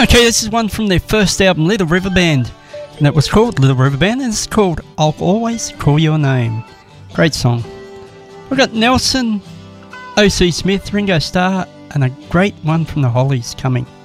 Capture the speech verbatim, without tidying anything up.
Okay, this is one from their first album, Little River Band, and it was called Little River Band, and it's called I'll Always Call Your Name. Great song. We've got Nelson, O C Smith, Ringo Starr, and a great one from the Hollies coming.